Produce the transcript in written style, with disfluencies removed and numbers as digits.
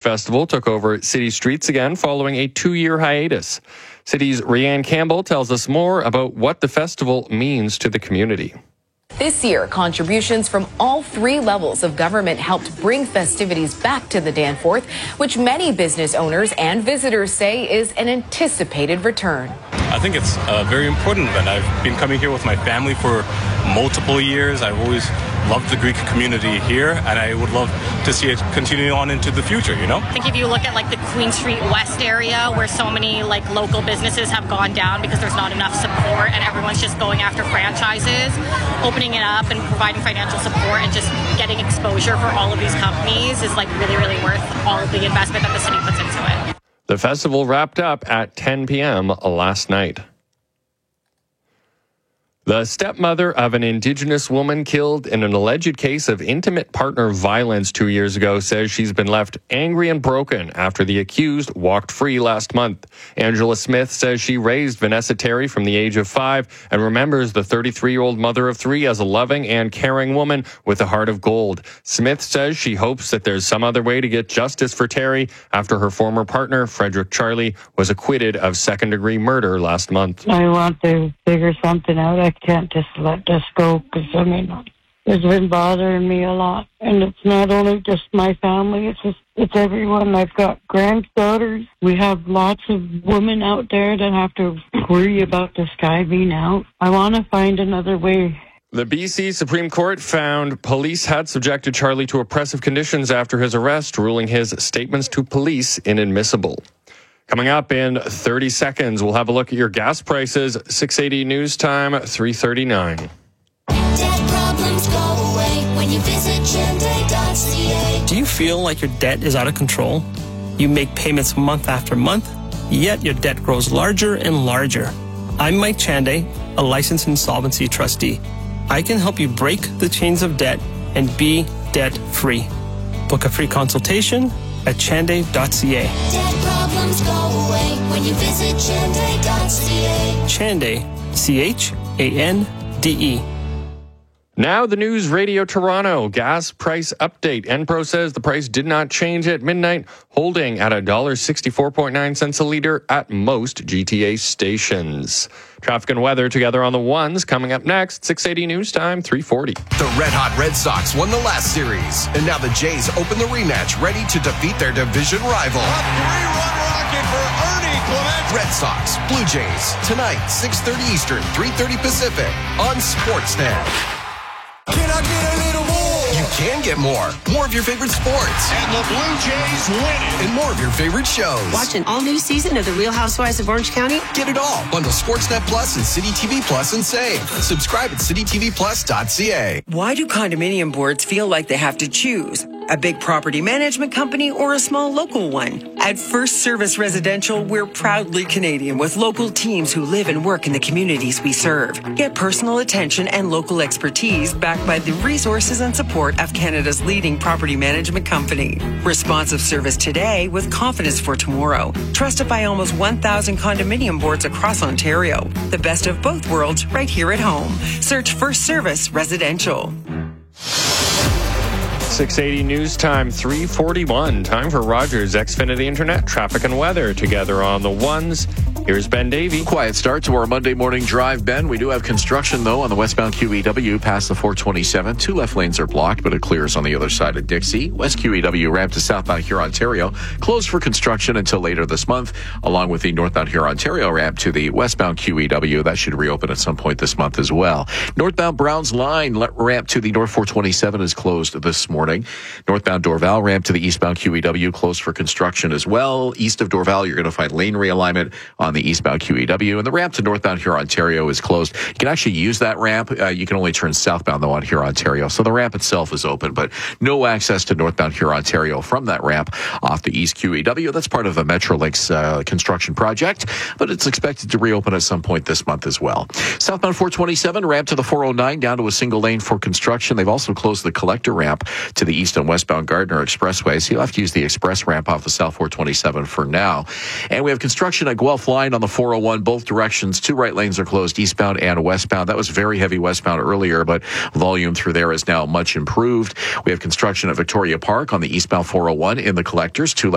Festival took over city streets again following a 2-year hiatus. City's Rianne Campbell tells us more about what the festival means to the community. This year, contributions from all 3 levels of government helped bring festivities back to the Danforth, which many business owners and visitors say is an anticipated return. I think it's a very important event. I've been coming here with my family for multiple years. I've always loved the Greek community here, and I would love to see it continue on into the future, you know? I think if you look at like the Queen Street West area where so many like local businesses have gone down because there's not enough support and everyone's just going after franchises, opening it up and providing financial support and just getting exposure for all of these companies is like really, really worth all of the investment that the city puts into it. The festival wrapped up at 10 p.m. last night. The stepmother of an Indigenous woman killed in an alleged case of intimate partner violence 2 years ago says she's been left angry and broken after the accused walked free last month. Angela Smith says she raised Vanessa Terry from the age of 5 and remembers the 33-year-old mother of 3 as a loving and caring woman with a heart of gold. Smith says she hopes that there's some other way to get justice for Terry after her former partner, Frederick Charlie, was acquitted of second-degree murder last month. I want to figure something out. I can't just let this go because, it's been bothering me a lot. And it's not only just my family, it's everyone. I've got granddaughters. We have lots of women out there that have to worry about this guy being out. I want to find another way. The BC Supreme Court found police had subjected Charlie to oppressive conditions after his arrest, ruling his statements to police inadmissible. Coming up in 30 seconds, we'll have a look at your gas prices. 680 News Time, 3:39. Debt problems go away when you visit Chande.ca. Do you feel like your debt is out of control? You make payments month after month, yet your debt grows larger and larger. I'm Mike Chande, a licensed insolvency trustee. I can help you break the chains of debt and be debt-free. Book a free consultation at Chande.ca. Debt problems go away when you visit Chande.ca. Chande, Chande. Now the News Radio Toronto gas price update. Enpro says the price did not change at midnight, holding at $1.64.9 a litre at most GTA stations. Traffic and weather together on the ones coming up next. 680 News Time, 3:40. The Red Hot Red Sox won the last series, and now the Jays open the rematch, ready to defeat their division rival. A 3-run rocket for Ernie Clement. Red Sox, Blue Jays, tonight, 6:30 Eastern, 3:30 Pacific, on Sportsnet. Can I get a little more? You can get more. More of your favorite sports. And the Blue Jays win it. And more of your favorite shows. Watch an all-new season of The Real Housewives of Orange County. Get it all. Bundle Sportsnet Plus and City TV Plus and save. Subscribe at citytvplus.ca. Why do condominium boards feel like they have to choose? A big property management company or a small local one? At First Service Residential, we're proudly Canadian with local teams who live and work in the communities we serve. Get personal attention and local expertise backed by the resources and support of Canada's leading property management company. Responsive service today with confidence for tomorrow. Trusted by almost 1,000 condominium boards across Ontario. The best of both worlds right here at home. Search First Service Residential. 680 News Time, 3:41. Time for Rogers Xfinity Internet traffic and weather together on the ones. Here's Ben Davey. Quiet start to our Monday morning drive, Ben. We do have construction, though, on the westbound QEW past the 427. 2 left lanes are blocked, but it clears on the other side of Dixie. West QEW ramp to southbound Huron-Ontario closed for construction until later this month, along with the northbound Huron-Ontario ramp to the westbound QEW. That should reopen at some point this month as well. Northbound Browns Line ramp to the North 427 is closed this morning. Northbound Dorval ramp to the eastbound QEW closed for construction as well. East of Dorval, you're going to find lane realignment on the eastbound QEW, and the ramp to northbound Huron-Ontario is closed. You can actually use that ramp. You can only turn southbound, though, on Huron-Ontario. So the ramp itself is open, but no access to northbound Huron-Ontario from that ramp off the east QEW. That's part of the Metrolinx construction project, but it's expected to reopen at some point this month as well. Southbound 427 ramp to the 409 down to a single lane for construction. They've also closed the collector ramp to the east and westbound Gardner Expressway, so you'll have to use the express ramp off the South 427 for now. And we have construction at Guelph Line on the 401, both directions. 2 right lanes are closed, eastbound and westbound. That was very heavy westbound earlier, but volume through there is now much improved. We have construction at Victoria Park on the eastbound 401 in the collectors. 2